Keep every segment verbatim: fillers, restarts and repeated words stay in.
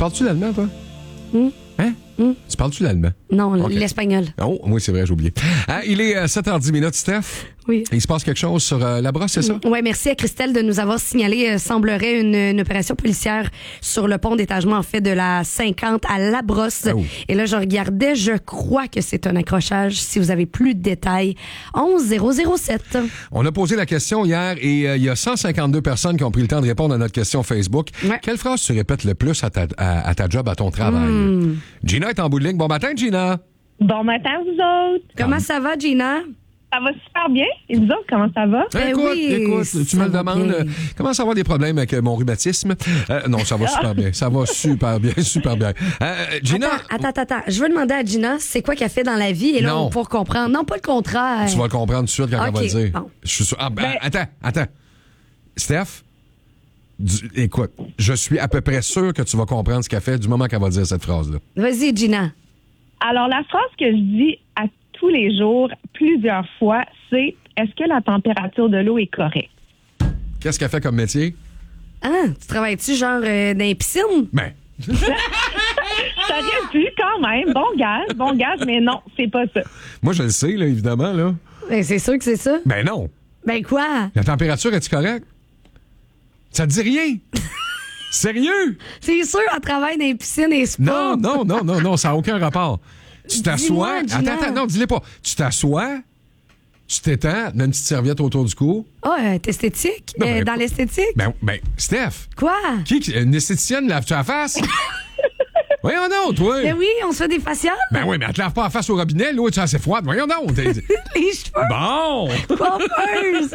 parles-tu l'allemand, toi? Mm. Hein? Mm. Tu parles-tu l'allemand? Non, okay. l'espagnol. Oh, oui, c'est vrai, j'ai oublié. Hein, il est euh, sept heures dix minutes, Steph. Oui. Il se passe quelque chose sur euh, la brosse, c'est ça? Oui, merci à Christelle de nous avoir signalé, euh, semblerait, une, une opération policière sur le pont d'étagement, en fait, de la cinquante à La Brosse. Oh. Et là, je regardais, je crois que c'est un accrochage. Si vous avez plus de détails, onze zéro zéro sept. On a posé la question hier et euh, il y a cent cinquante-deux personnes qui ont pris le temps de répondre à notre question Facebook. Ouais. Quelle phrase tu répètes le plus à ta, à, à ta job, à ton travail? Mm. Gina est en bout de ligne. Bon matin, Gina. Bon matin, vous autres. Comment ça va, Gina? Ça va super bien. Et vous autres, comment ça va? Ben écoute, oui, écoute, tu me le demandes. Euh, comment ça va des problèmes avec mon rhumatisme? Euh, non, ça va super bien. Ça va super bien, super bien. Euh, Gina. Attends, attends, attends. Je veux demander à Gina, c'est quoi qu'elle fait dans la vie? Et là, non. on va pouvoir comprendre. Non, pas le contraire. Tu vas le comprendre tout de suite quand okay. elle va le dire. Bon. Je suis sûr. Ah, ben, ben... attends, attends. Steph, du... écoute, je suis à peu près sûr que tu vas comprendre ce qu'elle fait du moment qu'elle va dire cette phrase-là. Vas-y, Gina. Alors, la phrase que je dis à tous les jours, plusieurs fois, c'est « Est-ce que la température de l'eau est correcte? » Qu'est-ce qu'elle fait comme métier? Ah, tu travailles-tu genre euh, dans les piscines? Ben. Ça aurait pu quand même. Bon gage, bon gage, mais non, c'est pas ça. Moi, je le sais, là, évidemment, là. Ben, c'est sûr que c'est ça. Ben non. Ben quoi? La température, est-tu correcte? Ça te dit rien? Sérieux? C'est sûr, elle travaille dans les piscines et spas. Non, non, non, non, non, ça n'a aucun rapport. Tu t'assois. Attends, attends, non, dis-le pas. Tu t'assois, tu t'étends, mets une petite serviette autour du cou. Ah, oh, euh, t'es esthétique? Ben, euh, ben, dans l'esthétique? Ben, ben, Steph. Quoi? Qui, une esthéticienne, lave-tu la face? Voyons donc, toi. Ben oui, on se fait des faciales. Ben oui, mais elle te lave pas la face au robinet, l'eau est assez froide. Voyons donc. Les cheveux. Bon. Coiffeuse.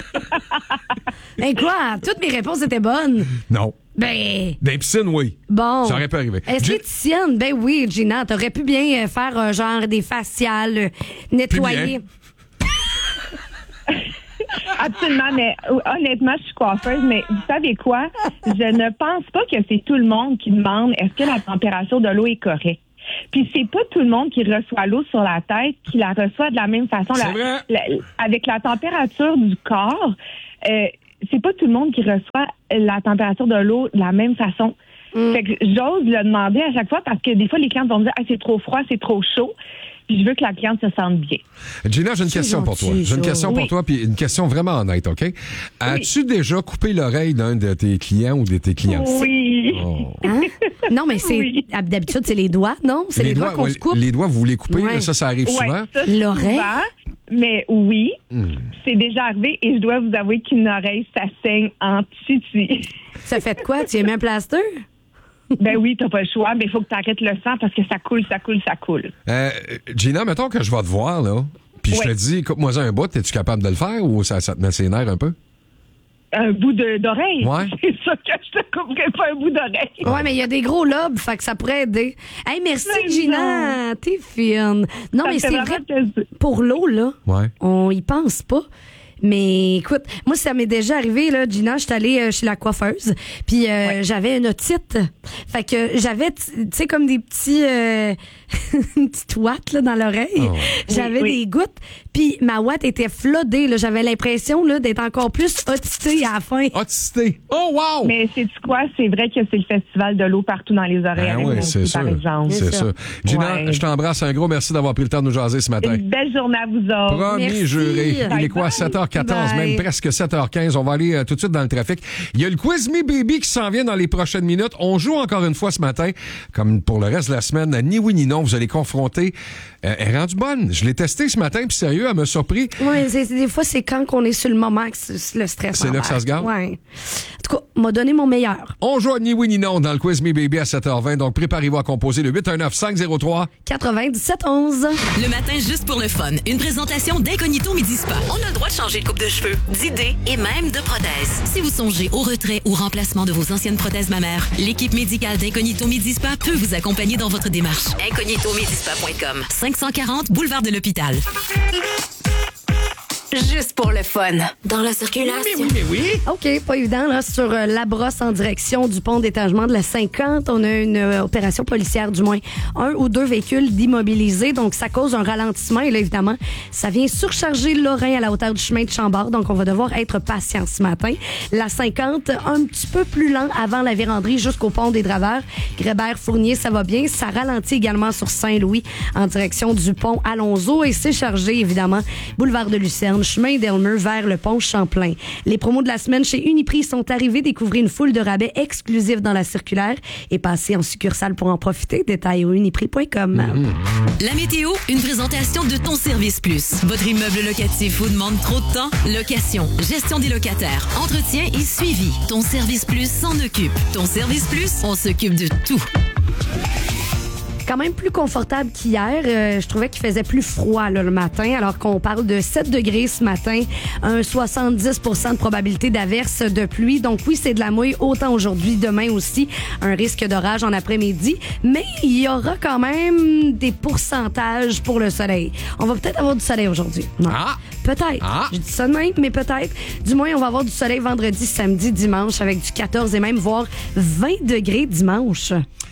Ben quoi? Toutes mes réponses étaient bonnes. Non. Ben. Des piscines, oui. Bon. Ça aurait pu arriver. Esthéticienne, ben oui, Gina, t'aurais pu bien faire euh, genre des faciales, euh, nettoyer. Absolument, mais honnêtement, je suis coiffeuse, mais vous savez quoi? Je ne pense pas que c'est tout le monde qui demande est-ce que la température de l'eau est correcte. Puis c'est pas tout le monde qui reçoit l'eau sur la tête qui la reçoit de la même façon. C'est La, vrai. La, avec la température du corps, euh, c'est pas tout le monde qui reçoit la température de l'eau de la même façon. Mm. Fait que j'ose le demander à chaque fois parce que des fois, les clients vont me dire ah, c'est trop froid, c'est trop chaud. Puis je veux que la cliente se sente bien. Gina, j'ai une c'est question gentil, pour toi. J'ai une question oui. pour toi, puis une question vraiment honnête, OK? As-tu oui. déjà coupé l'oreille d'un de tes clients ou de tes clientes? Oui. Oh. Hein? Non, mais c'est oui. d'habitude, c'est les doigts, non? C'est les, les doigts, doigts qu'on ouais, se coupe. Les doigts, vous les coupez, ouais. là, ça, ça arrive ouais, souvent. Ça, l'oreille? Souvent, mais oui, mm. c'est déjà arrivé et je dois vous avouer qu'une oreille, ça saigne en titi. Ça fait de quoi? Tu y as mis un plaster? Ben oui, t'as pas le choix, mais il faut que tu arrêtes le sang parce que ça coule, ça coule, ça coule. Euh, Gina, mettons que je vais te voir, là, puis ouais. je te dis, coupe-moi un bout, es-tu capable de le faire ou ça, ça te met ses nerfs un peu? Un bout de, d'oreille? Ouais. C'est sûr que je te couperai pas un bout d'oreille. Ouais, mais il y a des gros lobes, fait que ça pourrait aider. Hey, merci, mais Gina, non. T'es fine. Non, ça mais c'est vrai, pour l'eau, là, ouais. on y pense pas. Mais écoute, moi, ça m'est déjà arrivé, là, Gina, j'étais allée euh, chez la coiffeuse, puis euh, ouais. j'avais une otite. Fait que j'avais, tu sais, comme des petits... Euh, une petite ouate, là, dans l'oreille. Oh. J'avais oui, oui. des gouttes, puis ma ouate était flodée, là. J'avais l'impression, là, d'être encore plus otitée à la fin. Otitée? Oh, wow! Mais sais-tu quoi? C'est vrai que c'est le festival de l'eau partout dans les oreilles. Ben oui, c'est sûr. Par exemple. C'est ça. Gina, ouais. je t'embrasse. Un gros merci d'avoir pris le temps de nous jaser ce matin. Une belle journée à vous autres. Promis, merci. juré. Il bye est quoi? bye. sept heures quatorze, Bye. même presque sept heures quinze. On va aller euh, tout de suite dans le trafic. Il y a le Quiz Me Baby qui s'en vient dans les prochaines minutes. On joue encore une fois ce matin, comme pour le reste de la semaine. Ni oui ni non, vous allez confronter. Euh, elle est rendue bonne. Je l'ai testé ce matin, puis sérieux, elle m'a surpris. Oui, des fois, c'est quand qu'on est sur le moment que c'est le stress. C'est là que ça se garde? Oui. En tout cas, m'a donné mon meilleur. On joue à ni oui ni non dans le Quiz Me Baby à sept heures vingt. Donc, préparez-vous à composer le huit un neuf cinq zéro trois quatre-vingt-dix-sept onze. Le matin, juste pour le fun. Une présentation d'Incognito Midi Spa. On a le droit de changer de coupe de cheveux, d'idées et même de prothèses. Si vous songez au retrait ou remplacement de vos anciennes prothèses mammaires, l'équipe médicale d'Incognito Midi Spa peut vous accompagner dans votre démarche. incognito midi spa point com. cinq cent quarante Boulevard de l'Hôpital. juste pour le fun. Dans la circulation. Mais oui, mais oui. OK, pas évident, là, sur euh, la brosse en direction du pont d'étagement de la cinquante. On a une euh, opération policière, du moins, un ou deux véhicules d'immobilisés. Donc, ça cause un ralentissement. Et là, évidemment, ça vient surcharger Lorrain à la hauteur du chemin de Chambord. Donc, on va devoir être patient ce matin. La cinquante, un petit peu plus lent avant la véranderie jusqu'au pont des Draveurs. Grébert-Fournier, ça va bien. Ça ralentit également sur Saint-Louis en direction du pont Alonzo. Et c'est chargé, évidemment, boulevard de Lucerne, chemin d'Elmer vers le pont Champlain. Les promos de la semaine chez Uniprix sont arrivés. Découvrez une foule de rabais exclusifs dans la circulaire et passez en succursale pour en profiter. Détails au uniprix point com. La météo, une présentation de Ton Service Plus. Votre immeuble locatif vous demande trop de temps? Location, gestion des locataires, entretien et suivi. Ton Service Plus s'en occupe. Ton Service Plus, on s'occupe de tout. Quand même plus confortable qu'hier. Euh, je trouvais qu'il faisait plus froid là, le matin, alors qu'on parle de sept degrés ce matin, un soixante-dix pour cent de probabilité d'averse de pluie. Donc oui, c'est de la mouille autant aujourd'hui, demain aussi, un risque d'orage en après-midi, mais il y aura quand même des pourcentages pour le soleil. On va peut-être avoir du soleil aujourd'hui. Non. Ah! Peut-être. Ah! Je dis ça de même, mais peut-être. Du moins, on va avoir du soleil vendredi, samedi, dimanche, avec du quatorze et même voire vingt degrés dimanche.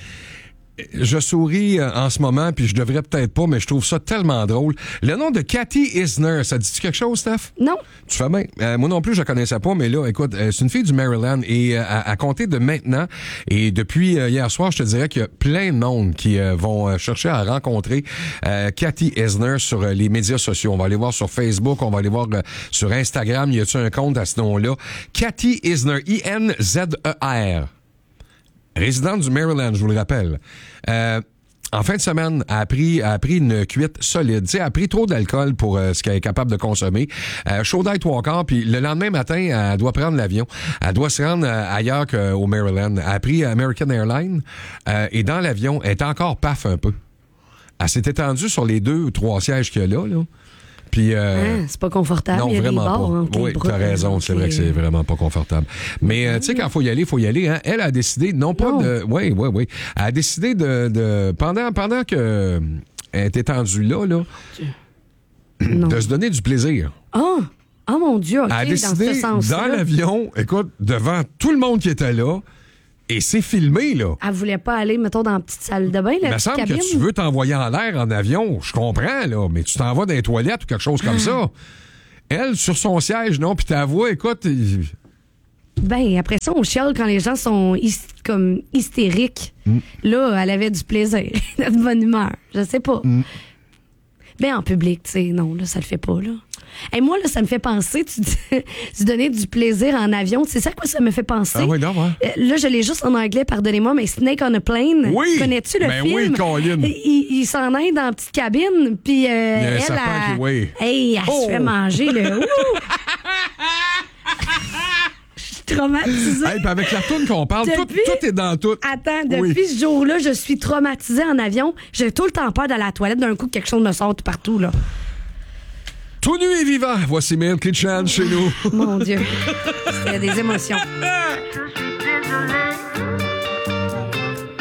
Je souris en ce moment, puis je devrais peut-être pas, mais je trouve ça tellement drôle. Le nom de Cathy Isner, ça dit-tu quelque chose, Steph? Non. Tu fais bien. Euh, moi non plus, je la connaissais pas, mais là, écoute, euh, c'est une fille du Maryland et euh, à, à compter de maintenant et depuis euh, hier soir, je te dirais qu'il y a plein de monde qui euh, vont euh, chercher à rencontrer euh, Cathy Isner sur euh, les médias sociaux. On va aller voir sur Facebook, on va aller voir euh, sur Instagram. Y a-tu un compte à ce nom-là? Cathy Isner, I N Z E R. Résidente du Maryland, je vous le rappelle. Euh, en fin de semaine, elle a pris, elle a pris une cuite solide. Tu sais, elle a pris trop d'alcool pour euh, ce qu'elle est capable de consommer. Euh, chaud d'ail trois quarts, puis le lendemain matin, elle doit prendre l'avion. Elle doit se rendre euh, ailleurs qu'au Maryland. Elle a pris American Airlines euh, et dans l'avion, elle est encore paf un peu. Elle s'est étendue sur les deux ou trois sièges qu'il y a là, là. Puis, euh, hein, c'est pas confortable. Non, il y a vraiment des barres, pas. hein, Oui, t'as raison. C'est vrai que c'est vraiment pas confortable. Mais, euh, tu sais, quand il faut y aller, il faut y aller. Hein. Elle a décidé, non pas non. de... Oui, oui, oui. Elle a décidé de... de pendant, pendant que euh, elle était tendue là, là de se donner du plaisir. Oh! Oh mon Dieu, OK, Elle a décidé, dans ce sens-là. dans l'avion, écoute, devant tout le monde qui était là, et c'est filmé, là. Elle voulait pas aller, mettons, dans la petite salle de bain, la Il me petite semble cabine. que tu veux t'envoyer en l'air en avion, je comprends, là, mais tu t'en vas dans les toilettes ou quelque chose comme ça. Elle, sur son siège, non, puis ta voix, écoute... Il... Ben, après ça, on chiale quand les gens sont hys- comme hystériques. Mm. Là, elle avait du plaisir, de bonne humeur. Je sais pas. Mm. Ben, en public, tu sais, non, là, ça le fait pas, là. Et moi, là, ça me fait penser, tu, tu donnais du plaisir en avion. C'est ça quoi ça me fait penser? Ah oui, non, ouais. Euh, Là, je l'ai juste en anglais, pardonnez-moi, mais Snake on a Plane. Oui! Connais-tu le Ben film? oui, Colin. Il, il s'en aille dans la petite cabine, puis euh, Il y a un elle, serpent elle, qui- oui. hey, elle Oh! se fait manger, le ouh! Je suis traumatisée. Hey, puis avec la toune qu'on parle, tout, Depuis- tout est dans tout. Attends, depuis Oui. ce jour-là, je suis traumatisée en avion. J'ai tout le temps peur d'aller à la toilette. D'un coup, quelque chose me sort tout partout, là. Tout nu et vivant, voici Milky Chance chez nous. Mon Dieu. Il y a des émotions.